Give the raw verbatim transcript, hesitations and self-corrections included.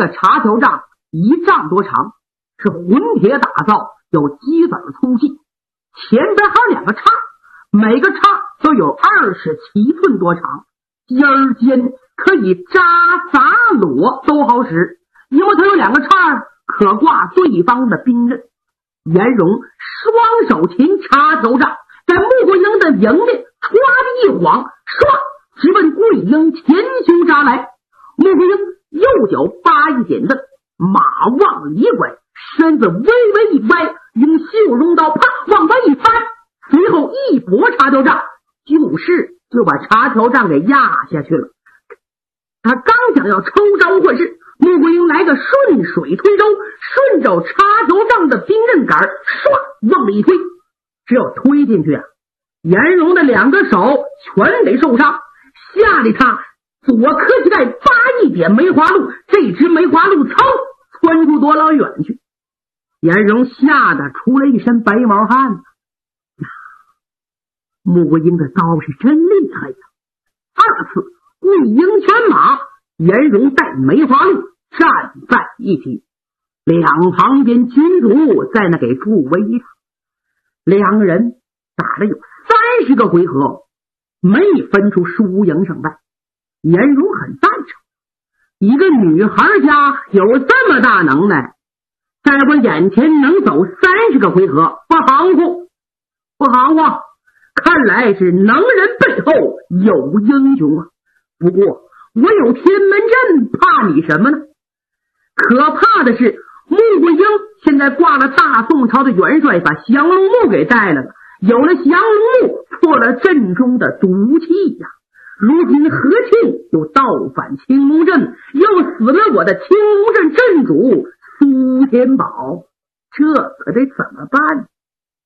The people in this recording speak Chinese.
个插条杖一丈多长，是混铁打造，有鸡子粗细，前边还有两个叉，每个叉都有二十七寸多长，尖儿尖，可以扎砸裸都好使，因为它有两个叉可挂对方的兵刃。颜荣双手擒插条杖，在穆桂英的迎面歘的一晃，唰直奔桂英前胸扎来。穆桂英右脚扒一点子，马往里拐，身子微微一歪，用绣绒刀啪往外一翻，随后一拨插条杖，就是就把插条杖给压下去了。他刚想要抽招换式，穆桂英来个顺水推舟，顺着插条杖的兵刃杆唰往里一推，只要推进去啊，颜荣的两个手全得受伤，吓得他左磕膝盖扒一点梅花鹿，这只梅花鹿噌窜出多老远去。颜荣吓得出了一身白毛汗呀，穆桂英的刀是真厉害呀！二次桂英犬马，颜荣带梅花鹿站在一起，两旁边军卒在那给助威着。两个人打了有三十个回合，没分出输赢胜败。颜荣很赞成，一个女孩家有这么大能耐，在我眼前能走三十个回合，不含糊，不含糊，看来是能人背后有英雄啊！不过我有天门阵，怕你什么呢？可怕的是，穆桂英现在挂了大宋朝的元帅，把降龙木给带来了。有了降龙木，破了阵中的毒气呀、啊！如今何庆又倒反青龙镇，又死了我的青龙镇镇主苏天宝，这可得怎么办？